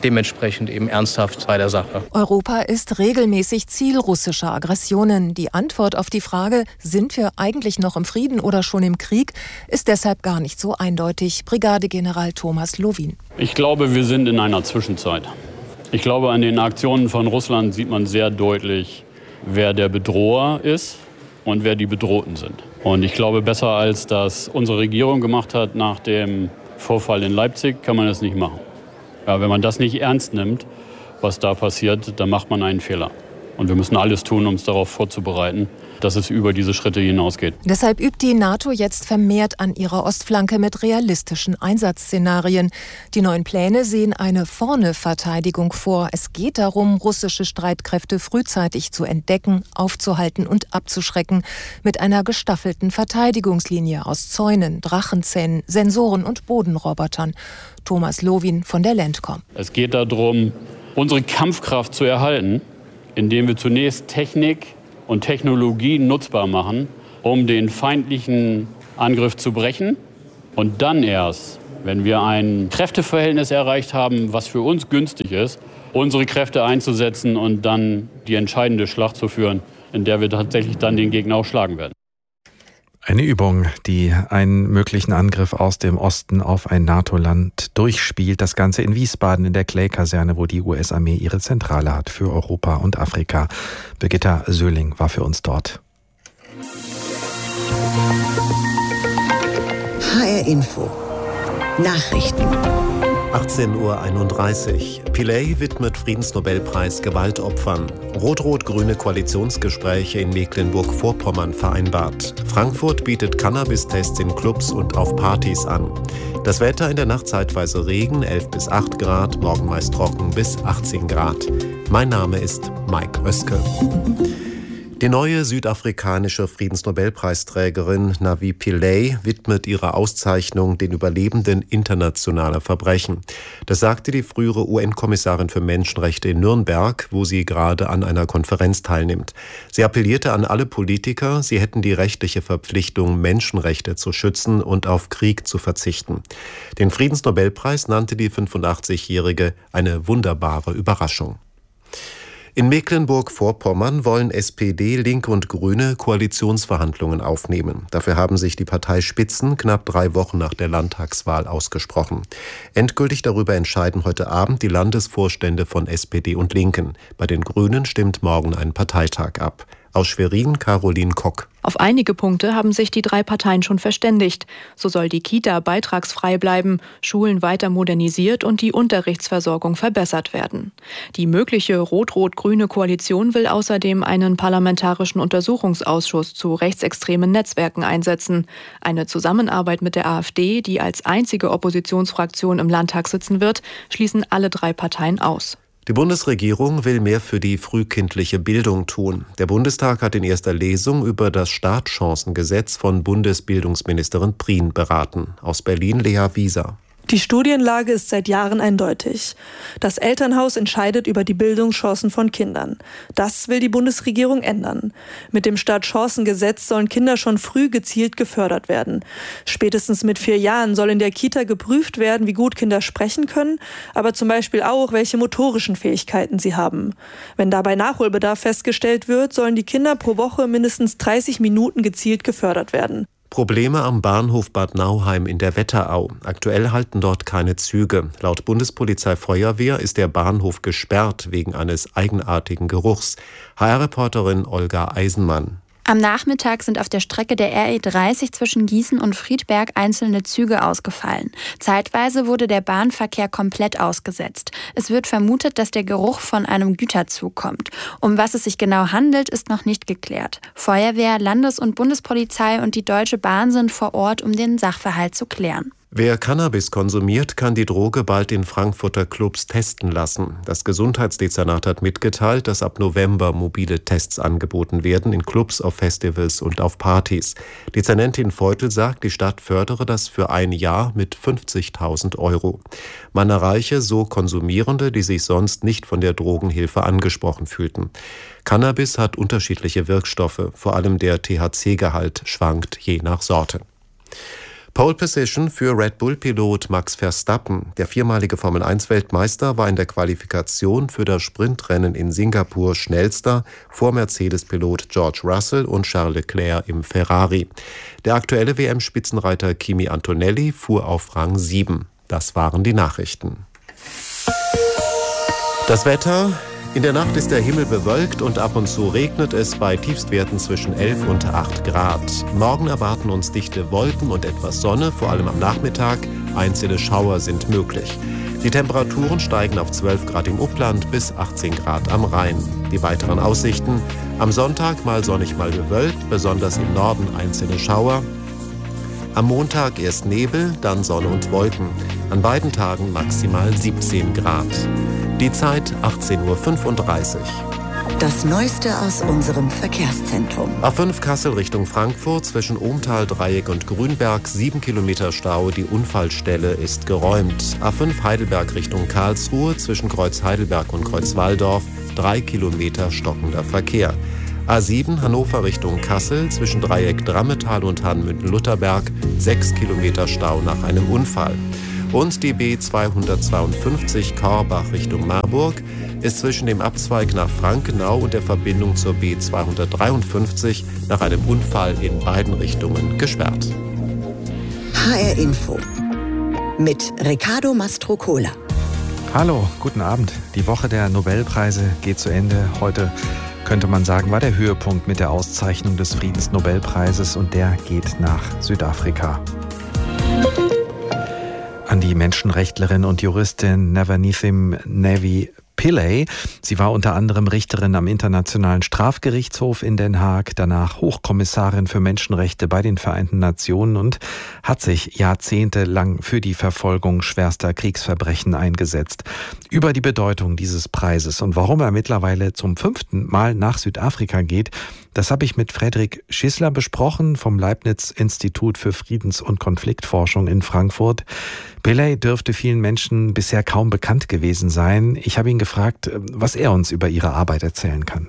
Speaker 26: dementsprechend eben ernsthaft bei der Sache.
Speaker 24: Europa ist regelmäßig Ziel russischer Aggressionen. Die Antwort auf die Frage, sind wir eigentlich noch im Frieden oder schon im Krieg, ist deshalb gar nicht so eindeutig. Brigadegeneral Thomas Lowin.
Speaker 25: Ich glaube, wir sind in einer Zwischenzeit. Ich glaube, an den Aktionen von Russland sieht man sehr deutlich, wer der Bedroher ist und wer die Bedrohten sind. Und ich glaube, besser als das unsere Regierung gemacht hat nach dem Vorfall in Leipzig, kann man das nicht machen. Ja, wenn man das nicht ernst nimmt, was da passiert, dann macht man einen Fehler. Und wir müssen alles tun, um es darauf vorzubereiten, dass es über diese Schritte hinausgeht.
Speaker 24: Deshalb übt die NATO jetzt vermehrt an ihrer Ostflanke mit realistischen Einsatzszenarien. Die neuen Pläne sehen eine Vorne-Verteidigung vor. Es geht darum, russische Streitkräfte frühzeitig zu entdecken, aufzuhalten und abzuschrecken. Mit einer gestaffelten Verteidigungslinie aus Zäunen, Drachenzähnen, Sensoren und Bodenrobotern. Thomas Lowin von der Landcom.
Speaker 25: Es geht darum, unsere Kampfkraft zu erhalten, indem wir zunächst Technik und Technologie nutzbar machen, um den feindlichen Angriff zu brechen. Und dann erst, wenn wir ein Kräfteverhältnis erreicht haben, was für uns günstig ist, unsere Kräfte einzusetzen und dann die entscheidende Schlacht zu führen, in der wir tatsächlich dann den Gegner auch schlagen werden.
Speaker 6: Eine Übung, die einen möglichen Angriff aus dem Osten auf ein NATO-Land durchspielt. Das Ganze in Wiesbaden in der Clay-Kaserne, wo die U S-Armee ihre Zentrale hat für Europa und Afrika. Birgitta Söhling war für uns dort.
Speaker 1: H R Info. Nachrichten.
Speaker 2: achtzehn Uhr einunddreißig. Pillay widmet Friedensnobelpreis Gewaltopfern. Rot-rot-grüne Koalitionsgespräche in Mecklenburg-Vorpommern vereinbart. Frankfurt bietet Cannabis-Tests in Clubs und auf Partys an. Das Wetter in der Nacht zeitweise Regen, elf bis acht Grad, morgen meist trocken bis achtzehn Grad. Mein Name ist Mike Oeske. Die neue südafrikanische Friedensnobelpreisträgerin Navi Pillay widmet ihre Auszeichnung den Überlebenden internationaler Verbrechen. Das sagte die frühere U N-Kommissarin für Menschenrechte in Nürnberg, wo sie gerade an einer Konferenz teilnimmt. Sie appellierte an alle Politiker, sie hätten die rechtliche Verpflichtung, Menschenrechte zu schützen und auf Krieg zu verzichten. Den Friedensnobelpreis nannte die fünfundachtzigjährige eine wunderbare Überraschung. In Mecklenburg-Vorpommern wollen S P D, Linke und Grüne Koalitionsverhandlungen aufnehmen. Dafür haben sich die Parteispitzen knapp drei Wochen nach der Landtagswahl ausgesprochen. Endgültig darüber entscheiden heute Abend die Landesvorstände von S P D und Linken. Bei den Grünen stimmt morgen ein Parteitag ab. Aus Schwerin Caroline Kock.
Speaker 3: Auf einige Punkte haben sich die drei Parteien schon verständigt. So soll die Kita beitragsfrei bleiben, Schulen weiter modernisiert und die Unterrichtsversorgung verbessert werden. Die mögliche rot-rot-grüne Koalition will außerdem einen parlamentarischen Untersuchungsausschuss zu rechtsextremen Netzwerken einsetzen. Eine Zusammenarbeit mit der AfD, die als einzige Oppositionsfraktion im Landtag sitzen wird, schließen alle drei Parteien aus.
Speaker 2: Die Bundesregierung will mehr für die frühkindliche Bildung tun. Der Bundestag hat in erster Lesung über das Startchancengesetz von Bundesbildungsministerin Prien beraten. Aus Berlin Lea Wieser.
Speaker 4: Die Studienlage ist seit Jahren eindeutig. Das Elternhaus entscheidet über die Bildungschancen von Kindern. Das will die Bundesregierung ändern. Mit dem Startchancengesetz sollen Kinder schon früh gezielt gefördert werden. Spätestens mit vier Jahren soll in der Kita geprüft werden, wie gut Kinder sprechen können, aber zum Beispiel auch, welche motorischen Fähigkeiten sie haben. Wenn dabei Nachholbedarf festgestellt wird, sollen die Kinder pro Woche mindestens dreißig Minuten gezielt gefördert werden.
Speaker 2: Probleme am Bahnhof Bad Nauheim in der Wetterau. Aktuell halten dort keine Züge. Laut Bundespolizei Feuerwehr ist der Bahnhof gesperrt wegen eines eigenartigen Geruchs. H R-Reporterin Olga Eisenmann.
Speaker 5: Am Nachmittag sind auf der Strecke der R E dreißig zwischen Gießen und Friedberg einzelne Züge ausgefallen. Zeitweise wurde der Bahnverkehr komplett ausgesetzt. Es wird vermutet, dass der Geruch von einem Güterzug kommt. Um was es sich genau handelt, ist noch nicht geklärt. Feuerwehr, Landes- und Bundespolizei und die Deutsche Bahn sind vor Ort, um den Sachverhalt zu klären.
Speaker 2: Wer Cannabis konsumiert, kann die Droge bald in Frankfurter Clubs testen lassen. Das Gesundheitsdezernat hat mitgeteilt, dass ab November mobile Tests angeboten werden in Clubs, auf Festivals und auf Partys. Dezernentin Feutel sagt, die Stadt fördere das für ein Jahr mit fünfzigtausend Euro. Man erreiche so Konsumierende, die sich sonst nicht von der Drogenhilfe angesprochen fühlten. Cannabis hat unterschiedliche Wirkstoffe, vor allem der T H C-Gehalt schwankt je nach Sorte. Pole Position für Red Bull-Pilot Max Verstappen. Der viermalige Formel eins Weltmeister war in der Qualifikation für das Sprintrennen in Singapur schnellster vor Mercedes-Pilot George Russell und Charles Leclerc im Ferrari. Der aktuelle W M-Spitzenreiter Kimi Antonelli fuhr auf Rang sieben. Das waren die Nachrichten. Das Wetter. In der Nacht ist der Himmel bewölkt und ab und zu regnet es bei Tiefstwerten zwischen elf und acht Grad. Morgen erwarten uns dichte Wolken und etwas Sonne, vor allem am Nachmittag. Einzelne Schauer sind möglich. Die Temperaturen steigen auf zwölf Grad im Upland bis achtzehn Grad am Rhein. Die weiteren Aussichten: am Sonntag mal sonnig, mal bewölkt, besonders im Norden einzelne Schauer. Am Montag erst Nebel, dann Sonne und Wolken. An beiden Tagen maximal siebzehn Grad. Die Zeit achtzehn Uhr fünfunddreißig.
Speaker 1: Das Neueste aus unserem Verkehrszentrum.
Speaker 2: A fünf Kassel Richtung Frankfurt zwischen Ohmtal, Dreieck und Grünberg, sieben Kilometer Stau, die Unfallstelle ist geräumt. A fünf Heidelberg Richtung Karlsruhe zwischen Kreuz Heidelberg und Kreuz Walldorf, drei Kilometer stockender Verkehr. A sieben Hannover Richtung Kassel zwischen Dreieck Drammetal und Hahnemünden-Lutherberg, sechs Kilometer Stau nach einem Unfall. Und die B zweihundertzweiundfünfzig Korbach Richtung Marburg ist zwischen dem Abzweig nach Frankenau und der Verbindung zur B zweihundertdreiundfünfzig nach einem Unfall in beiden Richtungen gesperrt.
Speaker 1: H R Info mit Riccardo Mastrocola.
Speaker 6: Hallo, guten Abend. Die Woche der Nobelpreise geht zu Ende. Heute, könnte man sagen, war der Höhepunkt mit der Auszeichnung des Friedensnobelpreises und der geht nach Südafrika. An die Menschenrechtlerin und Juristin Navaneethim Nevi Pillay. Sie war unter anderem Richterin am Internationalen Strafgerichtshof in Den Haag, danach Hochkommissarin für Menschenrechte bei den Vereinten Nationen und hat sich jahrzehntelang für die Verfolgung schwerster Kriegsverbrechen eingesetzt. Über die Bedeutung dieses Preises und warum er mittlerweile zum fünften Mal nach Südafrika geht, das habe ich mit Frederik Schissler besprochen vom Leibniz-Institut für Friedens- und Konfliktforschung in Frankfurt. Pillay dürfte vielen Menschen bisher kaum bekannt gewesen sein. Ich habe ihn gefragt, was er uns über ihre Arbeit erzählen kann.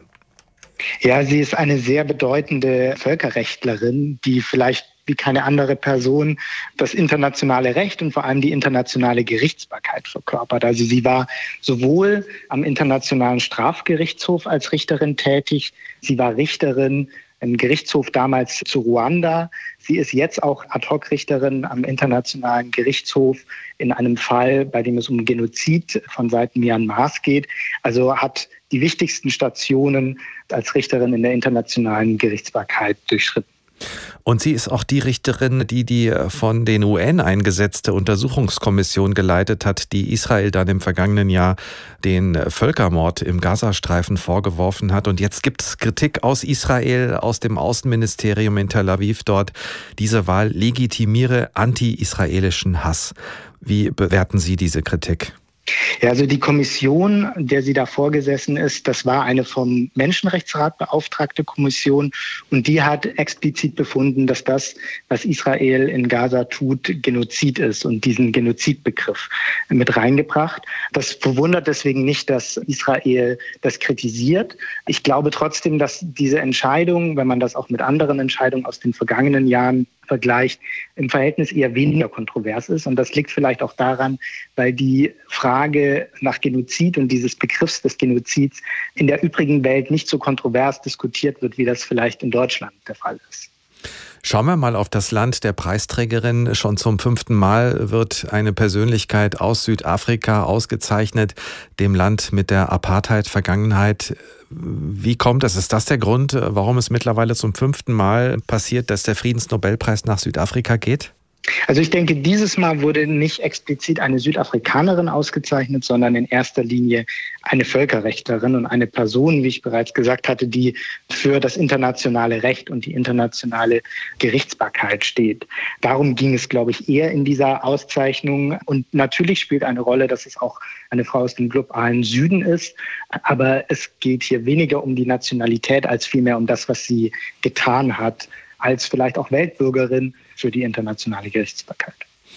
Speaker 7: Ja, sie ist eine sehr bedeutende Völkerrechtlerin, die vielleicht wie keine andere Person das internationale Recht und vor allem die internationale Gerichtsbarkeit verkörpert. Also sie war sowohl am Internationalen Strafgerichtshof als Richterin tätig, sie war Richterin im Gerichtshof damals zu Ruanda. Sie ist jetzt auch Ad-hoc-Richterin am Internationalen Gerichtshof in einem Fall, bei dem es um Genozid von Seiten Myanmars geht. Also hat die wichtigsten Stationen als Richterin in der internationalen Gerichtsbarkeit durchschritten.
Speaker 6: Und sie ist auch die Richterin, die die von den U N eingesetzte Untersuchungskommission geleitet hat, die Israel dann im vergangenen Jahr den Völkermord im Gazastreifen vorgeworfen hat. Und jetzt gibt es Kritik aus Israel, aus dem Außenministerium in Tel Aviv dort. Diese Wahl legitimiere anti-israelischen Hass. Wie bewerten Sie diese Kritik?
Speaker 7: Ja, also die Kommission, der sie da vorgesessen ist, das war eine vom Menschenrechtsrat beauftragte Kommission und die hat explizit befunden, dass das, was Israel in Gaza tut, Genozid ist und diesen Genozidbegriff mit reingebracht. Das verwundert deswegen nicht, dass Israel das kritisiert. Ich glaube trotzdem, dass diese Entscheidung, wenn man das auch mit anderen Entscheidungen aus den vergangenen Jahren vergleicht, im Verhältnis eher weniger kontrovers ist. Und das liegt vielleicht auch daran, weil die Frage nach Genozid und dieses Begriffs des Genozids in der übrigen Welt nicht so kontrovers diskutiert wird, wie das vielleicht in Deutschland der Fall ist.
Speaker 6: Schauen wir mal auf das Land der Preisträgerin. Schon zum fünften Mal wird eine Persönlichkeit aus Südafrika ausgezeichnet, dem Land mit der Apartheid-Vergangenheit. Wie kommt das? Ist das der Grund, warum es mittlerweile zum fünften Mal passiert, dass der Friedensnobelpreis nach Südafrika geht?
Speaker 7: Also ich denke, dieses Mal wurde nicht explizit eine Südafrikanerin ausgezeichnet, sondern in erster Linie eine Völkerrechtlerin und eine Person, wie ich bereits gesagt hatte, die für das internationale Recht und die internationale Gerichtsbarkeit steht. Darum ging es, glaube ich, eher in dieser Auszeichnung. Und natürlich spielt eine Rolle, dass es auch eine Frau aus dem globalen Süden ist. Aber es geht hier weniger um die Nationalität als vielmehr um das, was sie getan hat, als vielleicht auch Weltbürgerin für die internationale Gerichtsbarkeit.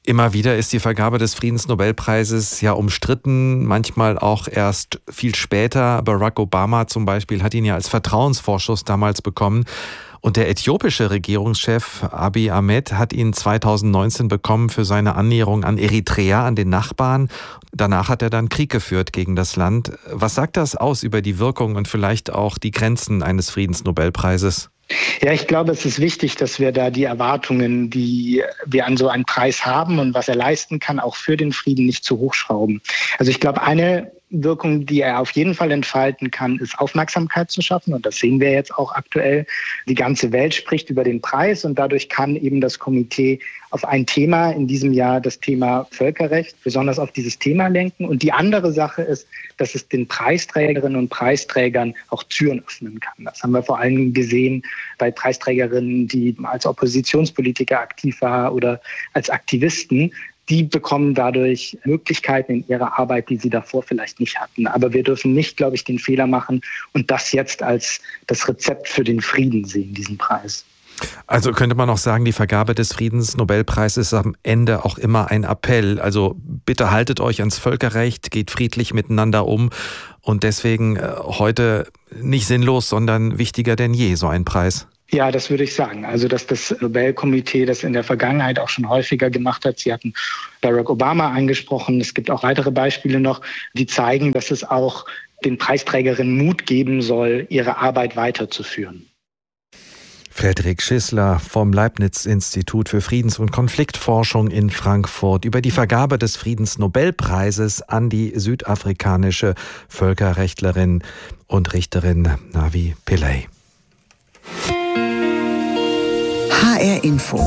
Speaker 6: Immer wieder ist die Vergabe des Friedensnobelpreises ja umstritten, manchmal auch erst viel später. Barack Obama zum Beispiel hat ihn ja als Vertrauensvorschuss damals bekommen. Und der äthiopische Regierungschef Abiy Ahmed hat ihn zweitausendneunzehn bekommen für seine Annäherung an Eritrea, an den Nachbarn. Danach hat er dann Krieg geführt gegen das Land. Was sagt das aus über die Wirkung und vielleicht auch die Grenzen eines Friedensnobelpreises?
Speaker 7: Ja, ich glaube, es ist wichtig, dass wir da die Erwartungen, die wir an so einen Preis haben und was er leisten kann, auch für den Frieden nicht zu hochschrauben. Also ich glaube, eine Wirkung, die er auf jeden Fall entfalten kann, ist Aufmerksamkeit zu schaffen. Und das sehen wir jetzt auch aktuell. Die ganze Welt spricht über den Preis und dadurch kann eben das Komitee auf ein Thema, in diesem Jahr das Thema Völkerrecht, besonders auf dieses Thema lenken. Und die andere Sache ist, dass es den Preisträgerinnen und Preisträgern auch Türen öffnen kann. Das haben wir vor allem gesehen bei Preisträgerinnen, die als Oppositionspolitiker aktiv waren oder als Aktivisten. Die bekommen dadurch Möglichkeiten in ihrer Arbeit, die sie davor vielleicht nicht hatten. Aber wir dürfen nicht, glaube ich, den Fehler machen und das jetzt als das Rezept für den Frieden sehen, diesen Preis.
Speaker 6: Also könnte man auch sagen, die Vergabe des Friedensnobelpreises ist am Ende auch immer ein Appell. Also bitte haltet euch ans Völkerrecht, geht friedlich miteinander um und deswegen heute nicht sinnlos, sondern wichtiger denn je, so ein Preis.
Speaker 7: Ja, das würde ich sagen. Also, dass das Nobelkomitee das in der Vergangenheit auch schon häufiger gemacht hat. Sie hatten Barack Obama angesprochen. Es gibt auch weitere Beispiele noch, die zeigen, dass es auch den Preisträgerinnen Mut geben soll, ihre Arbeit weiterzuführen.
Speaker 6: Frederik Schissler vom Leibniz-Institut für Friedens- und Konfliktforschung in Frankfurt über die Vergabe des Friedensnobelpreises an die südafrikanische Völkerrechtlerin und Richterin Navi Pillay.
Speaker 1: H R Info.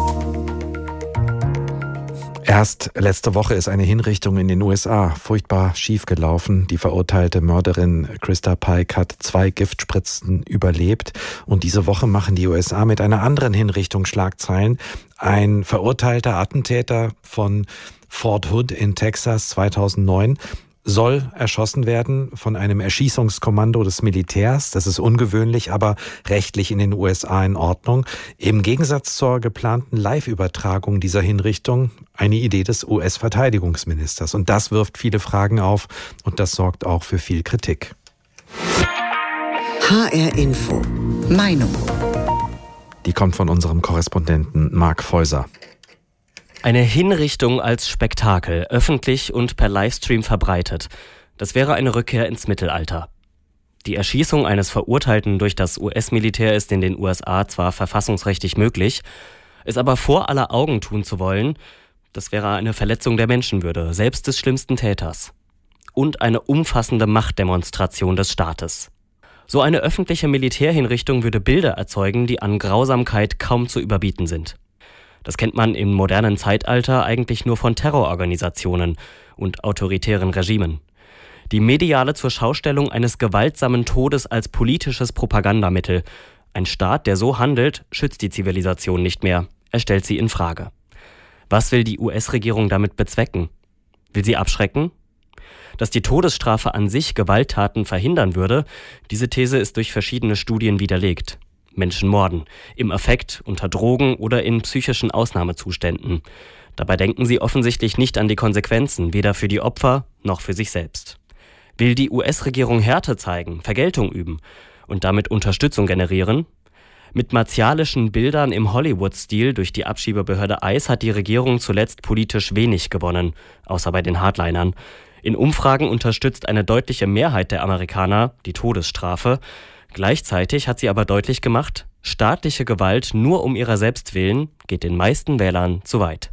Speaker 6: Erst letzte Woche ist eine Hinrichtung in den U S A furchtbar schiefgelaufen. Die verurteilte Mörderin Krista Pike hat zwei Giftspritzen überlebt. Und diese Woche machen die U S A mit einer anderen Hinrichtung Schlagzeilen. Ein verurteilter Attentäter von Fort Hood in Texas zweitausendneun soll erschossen werden von einem Erschießungskommando des Militärs. Das ist ungewöhnlich, aber rechtlich in den U S A in Ordnung. Im Gegensatz zur geplanten Live-Übertragung dieser Hinrichtung eine Idee des U S-Verteidigungsministers. Und das wirft viele Fragen auf und das sorgt auch für viel Kritik.
Speaker 1: H R Info. Meinung.
Speaker 6: Die kommt von unserem Korrespondenten Marc Feuser.
Speaker 8: Eine Hinrichtung als Spektakel, öffentlich und per Livestream verbreitet. Das wäre eine Rückkehr ins Mittelalter. Die Erschießung eines Verurteilten durch das U S-Militär ist in den U S A zwar verfassungsrechtlich möglich, es aber vor aller Augen tun zu wollen, das wäre eine Verletzung der Menschenwürde, selbst des schlimmsten Täters. Und eine umfassende Machtdemonstration des Staates. So eine öffentliche Militärhinrichtung würde Bilder erzeugen, die an Grausamkeit kaum zu überbieten sind. Das kennt man im modernen Zeitalter eigentlich nur von Terrororganisationen und autoritären Regimen. Die mediale Zurschaustellung eines gewaltsamen Todes als politisches Propagandamittel. Ein Staat, der so handelt, schützt die Zivilisation nicht mehr. Er stellt sie in Frage. Was will die U S-Regierung damit bezwecken? Will sie abschrecken? Dass die Todesstrafe an sich Gewalttaten verhindern würde, diese These ist durch verschiedene Studien widerlegt. Menschen morden, im Affekt, unter Drogen oder in psychischen Ausnahmezuständen. Dabei denken sie offensichtlich nicht an die Konsequenzen, weder für die Opfer noch für sich selbst. Will die U S-Regierung Härte zeigen, Vergeltung üben und damit Unterstützung generieren? Mit martialischen Bildern im Hollywood-Stil durch die Abschiebebehörde I C E hat die Regierung zuletzt politisch wenig gewonnen, außer bei den Hardlinern. In Umfragen unterstützt eine deutliche Mehrheit der Amerikaner die Todesstrafe. Gleichzeitig hat sie aber deutlich gemacht, staatliche Gewalt nur um ihrer selbst willen geht den meisten Wählern zu weit.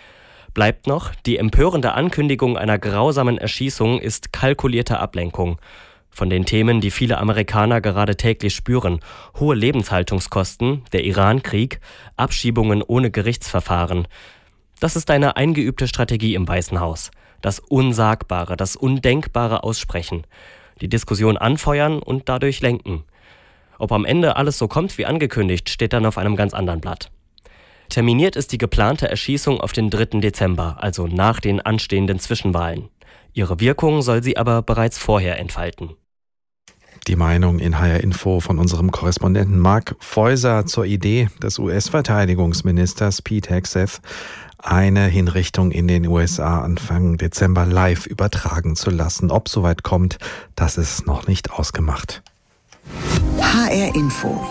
Speaker 8: Bleibt noch, die empörende Ankündigung einer grausamen Erschießung ist kalkulierte Ablenkung von den Themen, die viele Amerikaner gerade täglich spüren: hohe Lebenshaltungskosten, der Iran-Krieg, Abschiebungen ohne Gerichtsverfahren. Das ist eine eingeübte Strategie im Weißen Haus. Das Unsagbare, das Undenkbare aussprechen, die Diskussion anfeuern und dadurch lenken. Ob am Ende alles so kommt wie angekündigt, steht dann auf einem ganz anderen Blatt. Terminiert ist die geplante Erschießung auf den dritten Dezember, also nach den anstehenden Zwischenwahlen. Ihre Wirkung soll sie aber bereits vorher entfalten.
Speaker 6: Die Meinung in H R Info von unserem Korrespondenten Marc Feuser zur Idee des U S-Verteidigungsministers Pete Hegseth, eine Hinrichtung in den U S A Anfang Dezember live übertragen zu lassen. Ob soweit kommt, das ist noch nicht ausgemacht.
Speaker 1: H R Info.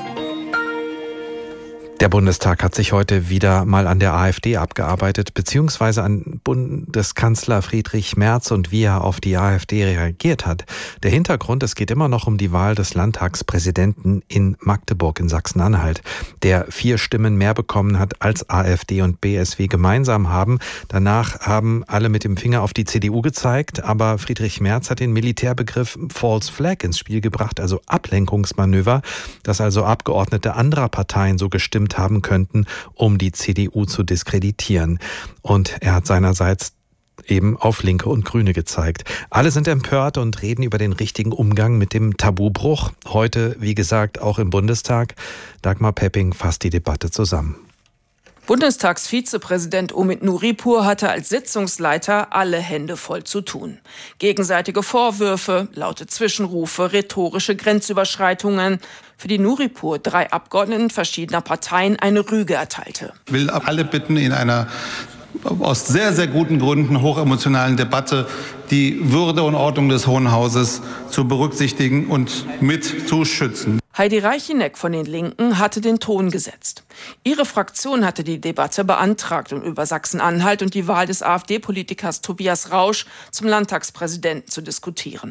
Speaker 6: Der Bundestag hat sich heute wieder mal an der AfD abgearbeitet, beziehungsweise an Bundeskanzler Friedrich Merz und wie er auf die AfD reagiert hat. Der Hintergrund, es geht immer noch um die Wahl des Landtagspräsidenten in Magdeburg in Sachsen-Anhalt, der vier Stimmen mehr bekommen hat, als AfD und B S W gemeinsam haben. Danach haben alle mit dem Finger auf die C D U gezeigt, aber Friedrich Merz hat den Militärbegriff False Flag ins Spiel gebracht, also Ablenkungsmanöver, dass also Abgeordnete anderer Parteien so gestimmt haben könnten, um die C D U zu diskreditieren. Und er hat seinerseits eben auf Linke und Grüne gezeigt. Alle sind empört und reden über den richtigen Umgang mit dem Tabubruch. Heute, wie gesagt, auch im Bundestag. Dagmar Pepping fasst die Debatte zusammen.
Speaker 21: Bundestagsvizepräsident Omid Nuripur hatte als Sitzungsleiter alle Hände voll zu tun. Gegenseitige Vorwürfe, laute Zwischenrufe, rhetorische Grenzüberschreitungen, für die Nuripur drei Abgeordneten verschiedener Parteien eine Rüge erteilte.
Speaker 9: Ich will alle bitten, in einer aus sehr, sehr guten Gründen hochemotionalen Debatte die Würde und Ordnung des Hohen Hauses zu berücksichtigen und mit zu schützen.
Speaker 21: Heidi Reicheneck von den Linken hatte den Ton gesetzt. Ihre Fraktion hatte die Debatte beantragt, um über Sachsen-Anhalt und die Wahl des AfD-Politikers Tobias Rausch zum Landtagspräsidenten zu diskutieren.